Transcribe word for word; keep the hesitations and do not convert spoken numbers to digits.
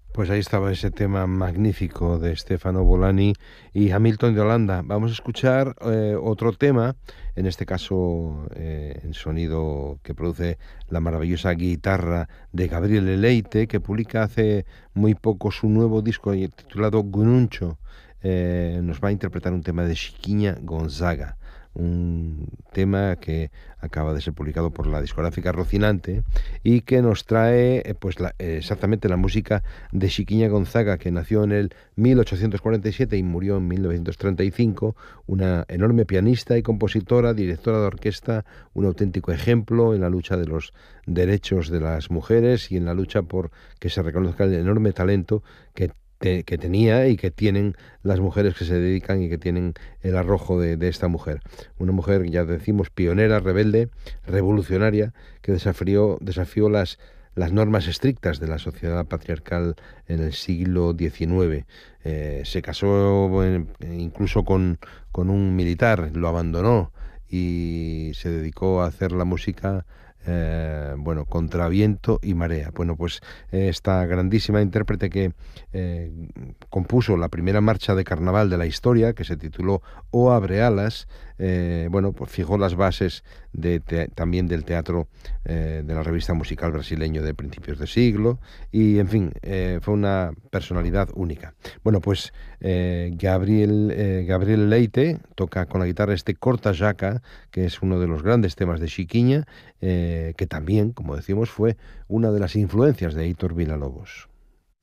Pues ahí estaba ese tema magnífico de Stefano Bolani y Hamilton de Holanda. Vamos a escuchar eh, otro tema, en este caso eh, en sonido que produce la maravillosa guitarra de Gabriele Leite, que publica hace muy poco su nuevo disco titulado Gununcio. Eh, nos va a interpretar un tema de Chiquinha Gonzaga, un tema que acaba de ser publicado por la discográfica Rocinante y que nos trae eh, pues la- eh, exactamente la música de Chiquinha Gonzaga, que nació en el mil ochocientos cuarenta y siete y murió en mil novecientos treinta y cinco, una enorme pianista y compositora, directora de orquesta, un auténtico ejemplo en la lucha de los derechos de las mujeres y en la lucha por que se reconozca el enorme talento que te- que tenía y que tienen las mujeres que se dedican y que tienen el arrojo de, de esta mujer. Una mujer, ya decimos, pionera, rebelde, revolucionaria, que desafió, desafió las, las normas estrictas de la sociedad patriarcal en el siglo diecinueve. Eh, se casó eh, incluso con, con un militar, lo abandonó y se dedicó a hacer la música, eh, bueno, contra viento y marea. Bueno, pues eh, esta grandísima intérprete que eh, compuso la primera marcha de carnaval de la historia, que se tituló O Abre Alas, eh, bueno, pues fijó las bases de te- también del teatro, eh, de la revista musical brasileño de principios de siglo, y en fin, eh, fue una personalidad única. Bueno, pues eh, Gabriel, eh, Gabriel Leite toca con la guitarra este Corta Jaca, que es uno de los grandes temas de Chiquiña, eh, que también, como decimos, fue una de las influencias de Heitor Villa-Lobos.